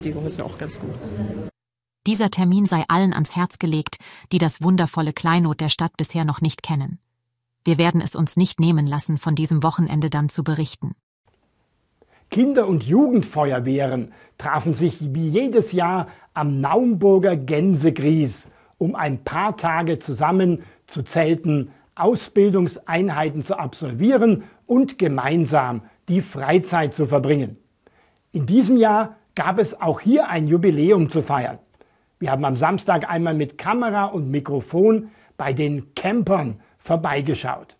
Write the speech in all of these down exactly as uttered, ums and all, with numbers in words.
Die ist ja auch ganz gut. Dieser Termin sei allen ans Herz gelegt, die das wundervolle Kleinod der Stadt bisher noch nicht kennen. Wir werden es uns nicht nehmen lassen, von diesem Wochenende dann zu berichten. Kinder- und Jugendfeuerwehren trafen sich wie jedes Jahr am Naumburger Gänsegries, um ein paar Tage zusammen zu zelten, Ausbildungseinheiten zu absolvieren und gemeinsam die Freizeit zu verbringen. In diesem Jahr gab es auch hier ein Jubiläum zu feiern. Wir haben am Samstag einmal mit Kamera und Mikrofon bei den Campern vorbeigeschaut.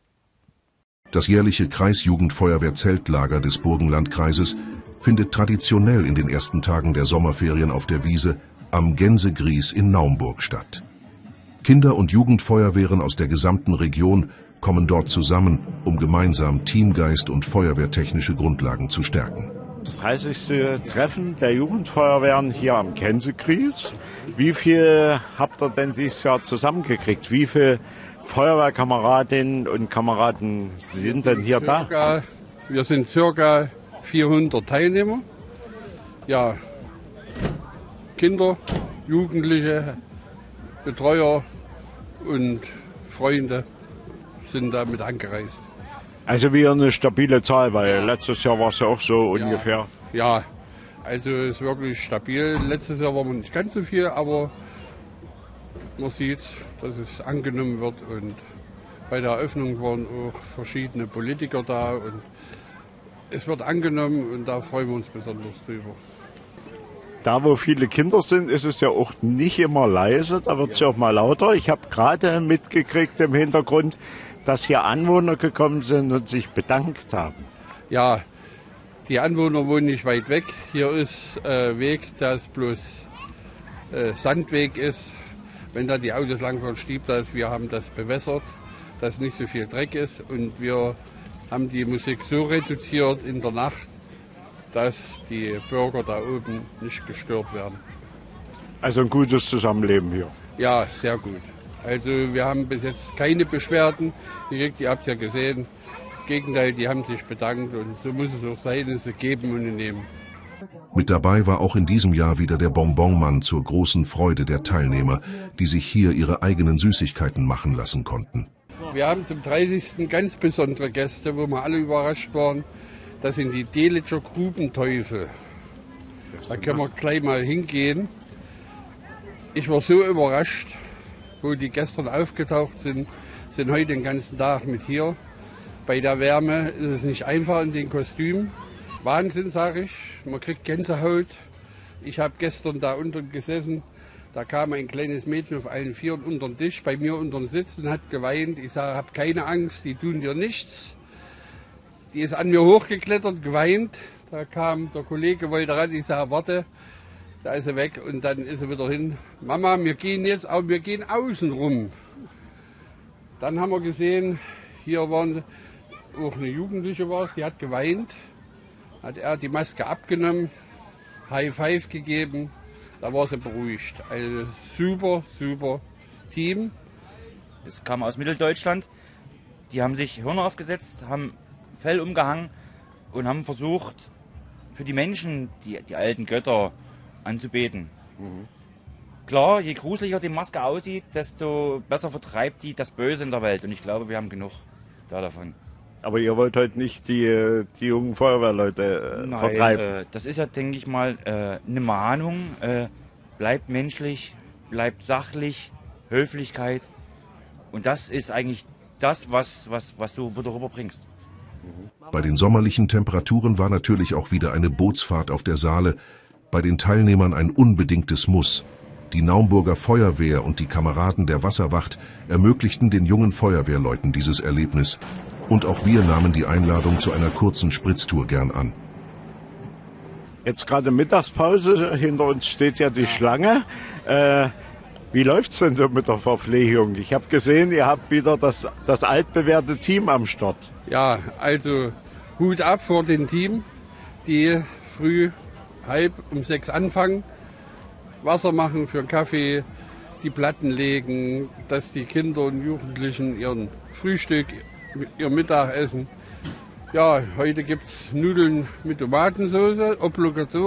Das jährliche Kreisjugendfeuerwehr-Zeltlager des Burgenlandkreises findet traditionell in den ersten Tagen der Sommerferien auf der Wiese am Gänsegries in Naumburg statt. Kinder- und Jugendfeuerwehren aus der gesamten Region kommen dort zusammen, um gemeinsam Teamgeist und feuerwehrtechnische Grundlagen zu stärken. Das dreißigste Treffen der Jugendfeuerwehren hier am Gänsegries. Wie viel habt ihr denn dieses Jahr zusammengekriegt? Wie viele Feuerwehrkameradinnen und Kameraden sind denn hier circa, da? Wir sind circa vierhundert Teilnehmer. Ja, Kinder, Jugendliche, Betreuer und Freunde sind damit angereist. Also wieder eine stabile Zahl, weil letztes Jahr war es ja auch so ja, ungefähr. Ja, also es ist wirklich stabil. Letztes Jahr war man nicht ganz so viel, aber man sieht, dass es angenommen wird. Und bei der Eröffnung waren auch verschiedene Politiker da. Und es wird angenommen und da freuen wir uns besonders drüber. Da, wo viele Kinder sind, ist es ja auch nicht immer leise, da wird es ja auch mal lauter. Ich habe gerade mitgekriegt im Hintergrund, dass hier Anwohner gekommen sind und sich bedankt haben. Ja, die Anwohner wohnen nicht weit weg. Hier ist äh, Weg, das bloß äh, Sandweg ist. Wenn da die Autos langfahren, stiebt das. Wir haben das bewässert, dass nicht so viel Dreck ist. Und wir haben die Musik so reduziert in der Nacht, dass die Bürger da oben nicht gestört werden. Also ein gutes Zusammenleben hier. Ja, sehr gut. Also wir haben bis jetzt keine Beschwerden. Ihr habt es ja gesehen. Im Gegenteil, die haben sich bedankt und so muss es auch sein, es geben und nehmen. Mit dabei war auch in diesem Jahr wieder der Bonbonmann zur großen Freude der Teilnehmer, die sich hier ihre eigenen Süßigkeiten machen lassen konnten. Wir haben zum dreißigsten ganz besondere Gäste, wo wir alle überrascht waren. Das sind die Delitzscher Grubenteufel. Da können wir gleich mal hingehen. Ich war so überrascht, wo die gestern aufgetaucht sind, sind heute den ganzen Tag mit hier. Bei der Wärme ist es nicht einfach in den Kostümen. Wahnsinn, sage ich. Man kriegt Gänsehaut. Ich habe gestern da unten gesessen. Da kam ein kleines Mädchen auf allen Vieren unter den Tisch, bei mir unter den Sitz und hat geweint. Ich sage, hab keine Angst, die tun dir nichts. Die ist an mir hochgeklettert, geweint. Da kam der Kollege, wollte ran. Ich sage, warte, da ist sie weg. Und dann ist sie wieder hin. Mama, wir gehen jetzt, aber wir gehen außen rum. Dann haben wir gesehen, hier waren auch eine Jugendliche, war es, die hat geweint. Hat er die Maske abgenommen, High Five gegeben. Da war sie beruhigt. Also super, super Team. Es kam aus Mitteldeutschland. Die haben sich Hörner aufgesetzt, haben Fell umgehangen und haben versucht, für die Menschen die, die alten Götter anzubeten. Mhm. Klar, je gruseliger die Maske aussieht, desto besser vertreibt die das Böse in der Welt. Und ich glaube, wir haben genug da davon. Aber ihr wollt heute nicht die, die jungen Feuerwehrleute äh, Nein, vertreiben? Äh, das ist ja, denke ich mal, äh, eine Mahnung. Äh, bleibt menschlich, bleibt sachlich, Höflichkeit. Und das ist eigentlich das, was, was, was du darüber bringst. Bei den sommerlichen Temperaturen war natürlich auch wieder eine Bootsfahrt auf der Saale, bei den Teilnehmern ein unbedingtes Muss. Die Naumburger Feuerwehr und die Kameraden der Wasserwacht ermöglichten den jungen Feuerwehrleuten dieses Erlebnis. Und auch wir nahmen die Einladung zu einer kurzen Spritztour gern an. Jetzt gerade Mittagspause, hinter uns steht ja die Schlange. Äh, wie läuft's denn so mit der Verpflegung? Ich habe gesehen, ihr habt wieder das, das altbewährte Team am Start. Ja, also Hut ab vor dem Team, die früh halb um sechs anfangen, Wasser machen für Kaffee, die Platten legen, dass die Kinder und Jugendlichen ihren Frühstück, ihr Mittagessen. Ja, heute gibt es Nudeln mit Tomatensauce, obligatorisch.